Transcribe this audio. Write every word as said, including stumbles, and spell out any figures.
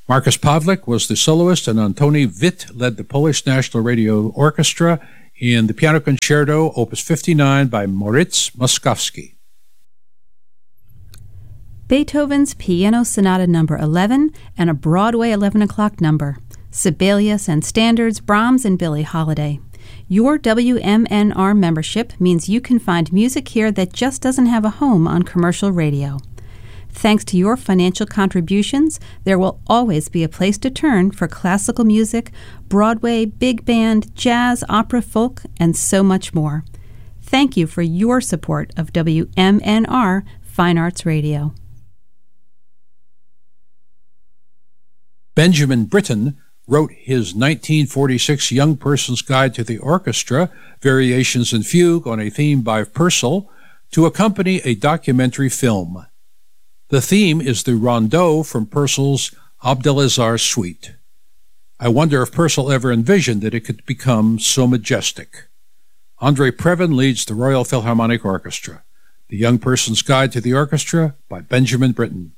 Markus Pawlik was the soloist, and Antoni Witt led the Polish National Radio Orchestra in the Piano Concerto, Opus fifty-nine by Moritz Moszkowski. Beethoven's Piano Sonata Number eleven and a Broadway eleven o'clock number. Sibelius and Standards, Brahms and Billie Holiday. Your W M N R membership means you can find music here that just doesn't have a home on commercial radio. Thanks to your financial contributions, there will always be a place to turn for classical music, Broadway, big band, jazz, opera, folk, and so much more. Thank you for your support of W M N R Fine Arts Radio. Benjamin Britten wrote his nineteen forty-six Young Person's Guide to the Orchestra, Variations in Fugue on a Theme by Purcell, to accompany a documentary film. The theme is the Rondeau from Purcell's Abdelazar Suite. I wonder if Purcell ever envisioned that it could become so majestic. Andre Previn leads the Royal Philharmonic Orchestra. The Young Person's Guide to the Orchestra by Benjamin Britten.